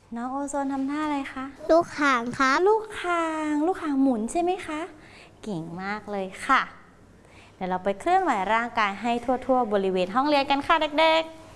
น้องโอโซนทำท่าอะไรคะลูกข่างครับลูกข่างหมุนใช่ไหมคะเก่งมากเลยค่ะเดี๋ยวเราไปเคลื่อนไหวร่างกายให้ทั่วๆบริเวณห้องเรียนกันค่ะเด็กๆ